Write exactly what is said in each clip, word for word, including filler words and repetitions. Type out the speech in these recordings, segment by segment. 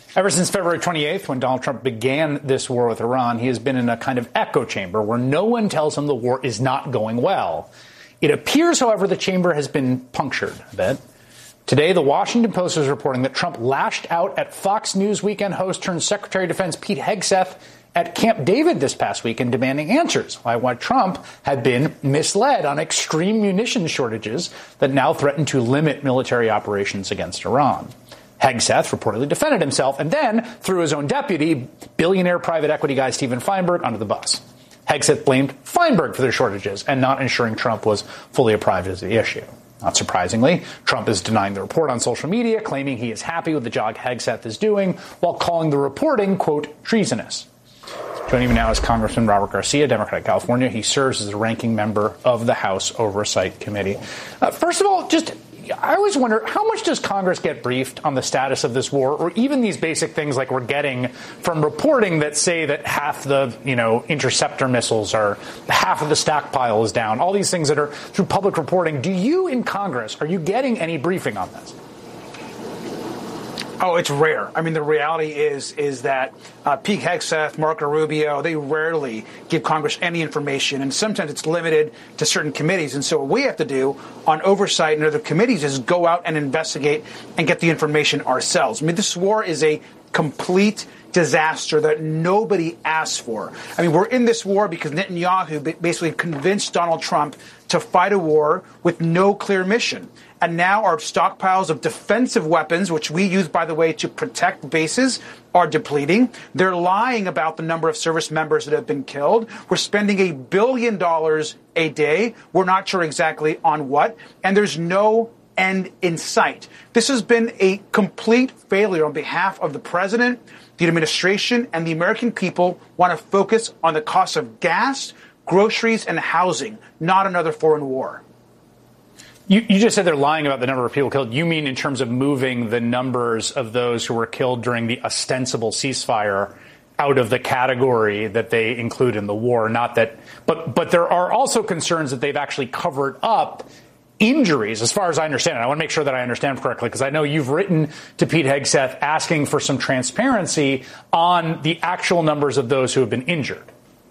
Ever since February twenty-eighth, when Donald Trump began this war with Iran, he has been in a kind of echo chamber where no one tells him the war is not going well. It appears, however, the chamber has been punctured a bit. Today, the Washington Post is reporting that Trump lashed out at Fox News weekend host turned Secretary of Defense Pete Hegseth at Camp David this past weekend, demanding answers why why Trump had been misled on extreme munitions shortages that now threaten to limit military operations against Iran. Hegseth reportedly defended himself and then threw his own deputy, billionaire private equity guy Steven Feinberg, under the bus. Hegseth blamed Feinberg for the shortages and not ensuring Trump was fully apprised of the issue. Not surprisingly, Trump is denying the report on social media, claiming he is happy with the job Hegseth is doing, while calling the reporting, quote, treasonous. Joining me now is Congressman Robert Garcia, Democrat of California. He serves as the ranking member of the House Oversight Committee. Uh, first of all, just I always wonder, how much does Congress get briefed on the status of this war, or even these basic things like we're getting from reporting that say that half the, you know, interceptor missiles are, half of the stockpile is down, all these things that are through public reporting. Do you in Congress, are you getting any briefing on this? Oh, it's rare. I mean, the reality is is that uh, Pete Hegseth, Marco Rubio, they rarely give Congress any information, and sometimes it's limited to certain committees. And so what we have to do on oversight and other committees is go out and investigate and get the information ourselves. I mean, this war is a complete disaster that nobody asked for. I mean, we're in this war because Netanyahu basically convinced Donald Trump to fight a war with no clear mission. And now our stockpiles of defensive weapons, which we use, by the way, to protect bases, are depleting. They're lying about the number of service members that have been killed. We're spending a billion dollars a day. We're not sure exactly on what. And there's no end in sight. This has been a complete failure on behalf of the president. The administration and the American people want to focus on the cost of gas, groceries, and housing, not another foreign war. You, you just said they're lying about the number of people killed. You mean in terms of moving the numbers of those who were killed during the ostensible ceasefire out of the category that they include in the war, not that. But but there are also concerns that they've actually covered up injuries, as far as I understand it. I want to make sure that I understand correctly, because I know you've written to Pete Hegseth asking for some transparency on the actual numbers of those who have been injured.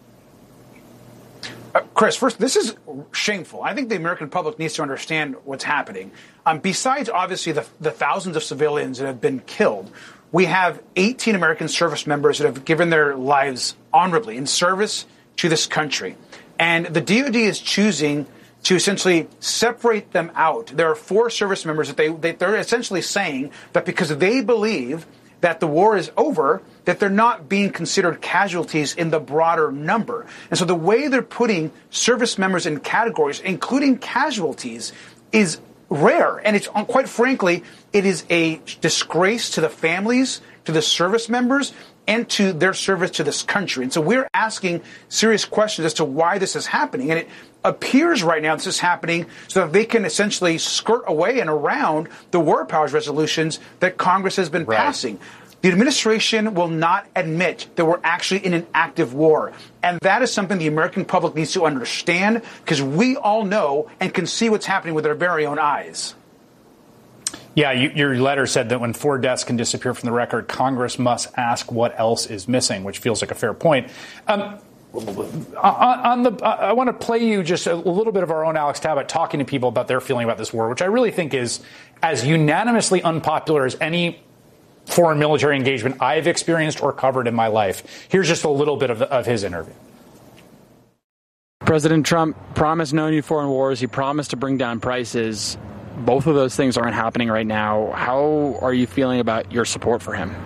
Uh, Chris, first, this is shameful. I think the American public needs to understand what's happening. Um, besides, obviously, the, the thousands of civilians that have been killed, we have eighteen American service members that have given their lives honorably in service to this country. And the D O D is choosing to essentially separate them out. There are four service members that they, they they're essentially saying that because they believe that the war is over, that they're not being considered casualties in the broader number. And so the way they're putting service members in categories, including casualties, is rare. And it's, quite frankly, it is a disgrace to the families, to the service members, and to their service to this country. And so we're asking serious questions as to why this is happening. And it appears right now this is happening so that they can essentially skirt away and around the war powers resolutions that Congress has been right. passing. The administration will not admit that we're actually in an active war. And that is something the American public needs to understand, because we all know and can see what's happening with our very own eyes. Yeah, you, your letter said that when four deaths can disappear from the record, Congress must ask what else is missing, which feels like a fair point. Um, on, on the, I want to play you just a little bit of our own Alex Tabbitt talking to people about their feeling about this war, which I really think is as unanimously unpopular as any foreign military engagement I've experienced or covered in my life. Here's just a little bit of, the, of his interview. President Trump promised no new foreign wars. He promised to bring down prices. Both of those things aren't happening right now. How are you feeling about your support for him?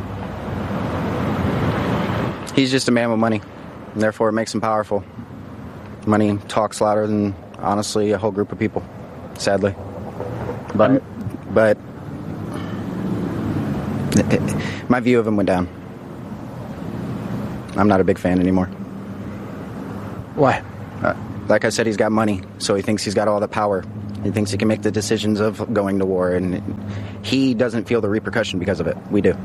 He's just a man with money, and therefore it makes him powerful. Money talks louder than, honestly, a whole group of people, sadly. But, um, but it, it, my view of him went down. I'm not a big fan anymore. Why? Uh, like I said, he's got money, so he thinks he's got all the power. He thinks he can make the decisions of going to war, and he doesn't feel the repercussion because of it. We do.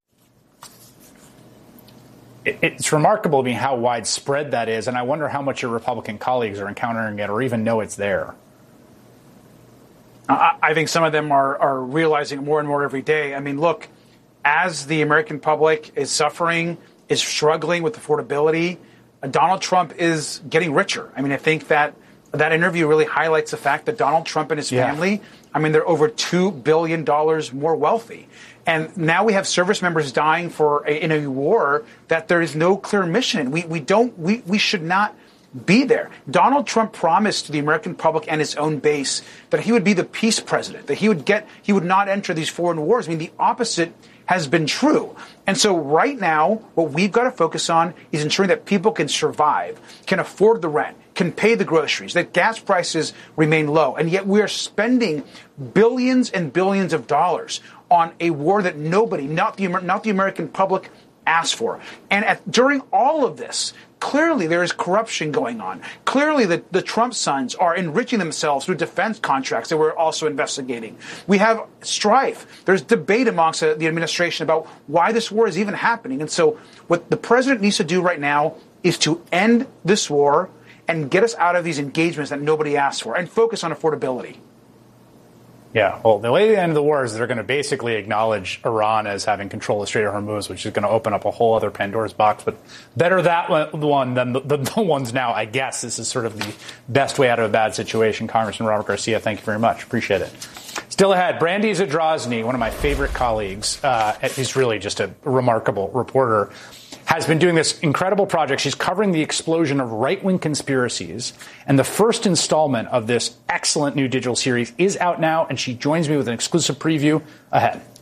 It's remarkable to me how widespread that is, and I wonder how much your Republican colleagues are encountering it or even know it's there. I think some of them are, are realizing more and more every day. I mean, look, as the American public is suffering, is struggling with affordability, uh, Donald Trump is getting richer. I mean, I think that that interview really highlights the fact that Donald Trump and his yeah. family, I mean, they're over two billion dollars more wealthy. And now we have service members dying for a, in a war that there is no clear mission. We we don't we, we should not be there. Donald Trump promised to the American public and his own base that he would be the peace president, that he would get he would not enter these foreign wars. I mean, the opposite has been true. And so right now, what we've got to focus on is ensuring that people can survive, can afford the rent, can pay the groceries, that gas prices remain low. And yet we are spending billions and billions of dollars on a war that nobody, not the, not the American public, asked for. And at, during all of this, clearly there is corruption going on. Clearly the, the Trump sons are enriching themselves through defense contracts that we're also investigating. We have strife. There's debate amongst the, the administration about why this war is even happening. And so what the president needs to do right now is to end this war and get us out of these engagements that nobody asked for and focus on affordability. Yeah, well, the way to end the war is they're going to basically acknowledge Iran as having control of the Strait of Hormuz, which is going to open up a whole other Pandora's box. But better that one than the, the, the ones now, I guess. This is sort of the best way out of a bad situation. Congressman Robert Garcia, thank you very much. Appreciate it. Still ahead, Brandy Zadrozny, one of my favorite colleagues, uh, who's really just a remarkable reporter, has been doing this incredible project. She's covering the explosion of right-wing conspiracies. And the first installment of this excellent new digital series is out now, and she joins me with an exclusive preview ahead.